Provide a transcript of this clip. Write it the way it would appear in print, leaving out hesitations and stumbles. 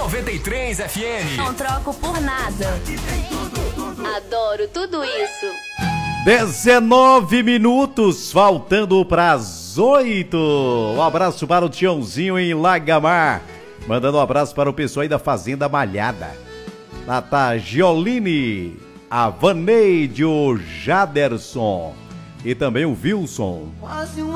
93 FM. Não troco por nada. Adoro tudo isso. 19 minutos, faltando para as 8. Um abraço para o Tiãozinho em Lagamar. Mandando um abraço para o pessoal aí da Fazenda Malhada. Nata Gioline, a Vaneide, o Jaderson e também o Wilson.